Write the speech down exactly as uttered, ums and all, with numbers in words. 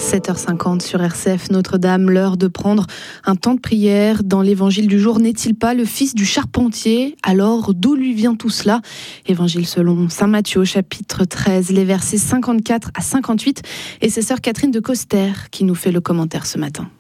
sept heures cinquante sur R C F Notre-Dame, l'heure de prendre un temps de prière. Dans l'évangile du jour, n'est-il pas le fils du charpentier? Alors, d'où lui vient tout cela? Évangile selon saint Matthieu, chapitre treize, les versets cinquante-quatre à cinquante-huit. Et c'est sœur Catherine de Coster qui nous fait le commentaire ce matin.